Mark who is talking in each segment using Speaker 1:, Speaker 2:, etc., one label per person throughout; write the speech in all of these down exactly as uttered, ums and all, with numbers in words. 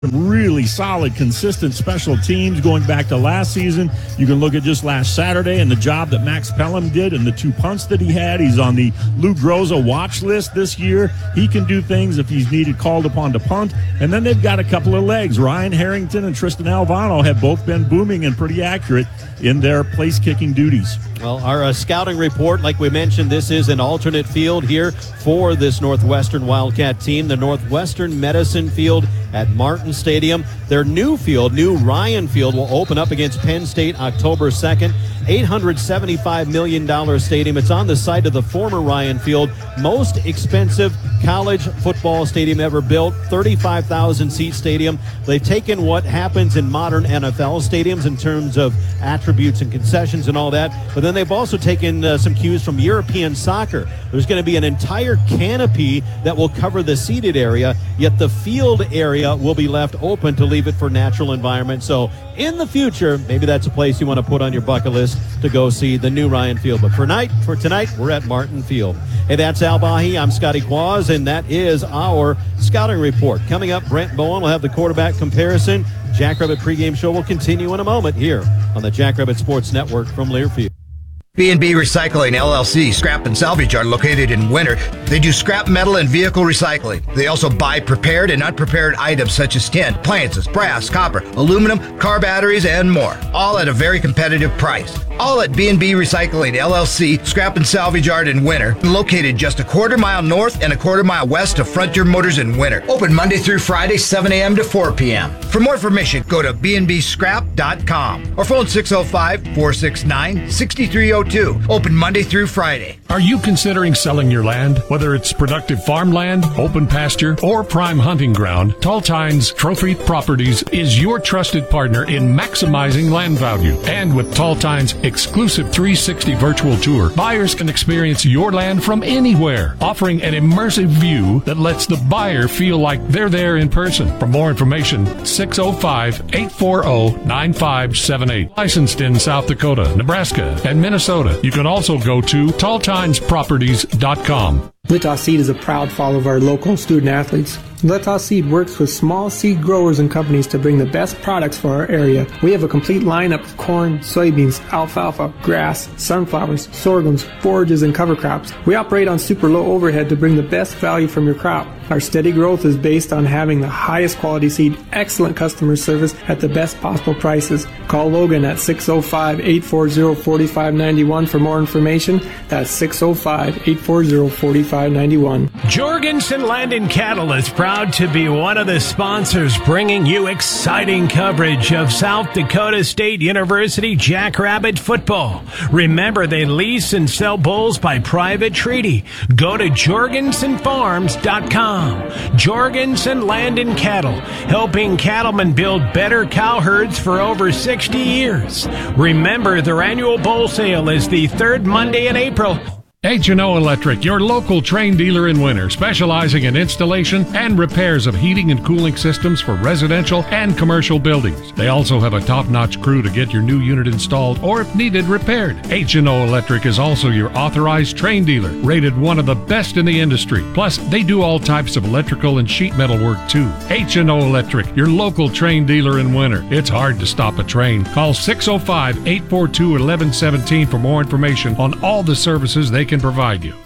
Speaker 1: Really solid, consistent special teams going back to last season. You can look at just last Saturday and the job that Max Pelham did and the two punts that he had. He's on the Lou Groza watch list this year. He can do things if he's needed, called upon to punt. And then they've got a couple of legs. Ryan Harrington and Tristan Alvano have both been booming and pretty accurate in their place-kicking duties.
Speaker 2: Well, our uh, scouting report, like we mentioned, this is an alternate field here for this Northwestern Wildcat team, the Northwestern Medicine Field at Martin Stadium. Their new field, new Ryan Field, will open up against Penn State October second. eight hundred seventy-five million dollars stadium. It's on the site of the former Ryan Field, most expensive college football stadium ever built, thirty-five thousand seat stadium. They've taken what happens in modern N F L stadiums in terms of attributes and concessions and all that, but then they've also taken uh, some cues from European soccer. There's going to be an entire canopy that will cover the seated area, yet the field area will be left open to leave it for natural environment. So in the future, maybe that's a place you want to put on your bucket list to go see the new Ryan Field. But for night, for tonight, we're at Martin Field. Hey, that's Al Bahi. I'm Scotty Quaz, and that is our scouting report. Coming up, Brent Bowen will have the quarterback comparison. Jackrabbit pregame show will continue in a moment here on the Jackrabbit Sports Network from Learfield.
Speaker 3: B and B Recycling, L L C, scrap and salvage are located in Winter. They do scrap metal and vehicle recycling. They also buy prepared and unprepared items such as tin, appliances, brass, copper, aluminum, car batteries, and more. All at a very competitive price. All at B and B Recycling, L L C, scrap and salvage yard in Winter. Located just a quarter mile north and a quarter mile west of Frontier Motors in Winter. Open Monday through Friday, seven a.m. to four p.m. For more information, go to b n b scrap dot com or phone six oh five, four six nine, six three oh two. Open Monday through Friday.
Speaker 4: Are you considering selling your land? Whether it's productive farmland, open pasture, or prime hunting ground, Tall Tines Trophy Properties is your trusted partner in maximizing land value. And with Tall Tines' exclusive three sixty virtual tour, buyers can experience your land from anywhere, offering an immersive view that lets the buyer feel like they're there in person. For more information, six oh five, eight four oh, nine five seven eight. Licensed in South Dakota, Nebraska, and Minnesota. You can also go to tall times properties dot com.
Speaker 5: Litaw Seed is a proud follower of our local student athletes. Litaw Seed works with small seed growers and companies to bring the best products for our area. We have a complete lineup of corn, soybeans, alfalfa, grass, sunflowers, sorghums, forages, and cover crops. We operate on super low overhead to bring the best value from your crop. Our steady growth is based on having the highest quality seed, excellent customer service at the best possible prices. Call Logan at six oh five, eight four oh, four five nine one for more information. That's six oh five, eight four oh, four five nine one.
Speaker 6: Jorgensen Land and Cattle is proud to be one of the sponsors bringing you exciting coverage of South Dakota State University Jackrabbit football. Remember, they lease and sell bulls by private treaty. Go to jorgensen farms dot com. Jorgensen Land and Cattle, helping cattlemen build better cow herds for over sixty years. Remember, their annual bull sale is the third Monday in April.
Speaker 4: H and O Electric, your local Trane dealer in Winter, specializing in installation and repairs of heating and cooling systems for residential and commercial buildings. They also have a top-notch crew to get your new unit installed or, if needed, repaired. H and O Electric is also your authorized Trane dealer, rated one of the best in the industry. Plus, they do all types of electrical and sheet metal work too. H and O Electric, your local Trane dealer in Winter. It's hard to stop a train. Call six oh five, eight four two, one one one seven for more information on all the services they can provide you.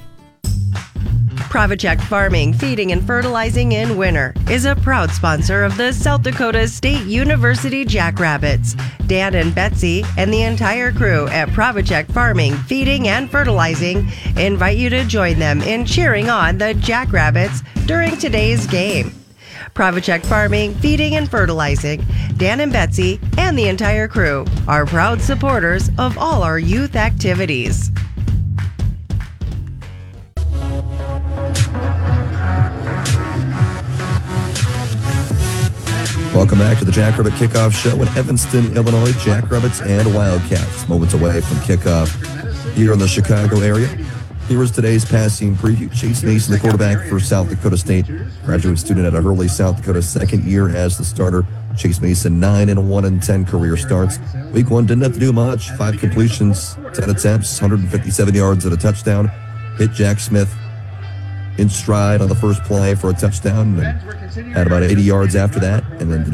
Speaker 7: Pravacek Farming, Feeding and Fertilizing in Winter is a proud sponsor of the South Dakota State University Jackrabbits. Dan and Betsy and the entire crew at Pravacek Farming, Feeding and Fertilizing invite you to join them in cheering on the Jackrabbits during today's game. Pravacek Farming, Feeding and Fertilizing, Dan and Betsy and the entire crew are proud supporters of all our youth activities.
Speaker 8: Welcome back to the Jackrabbit Kickoff Show in Evanston, Illinois. Jackrabbits and Wildcats. Moments away from kickoff here in the Chicago area. Here is today's passing preview. Chase Mason, the quarterback for South Dakota State, graduate student at Hurley, South Dakota, second year as the starter. Chase Mason, nine and one and ten career starts. Week one didn't have to do much. Five completions, ten attempts, one hundred fifty-seven yards and a touchdown. Hit Jack Smith in stride on the first play for a touchdown and had about eighty yards after that. And then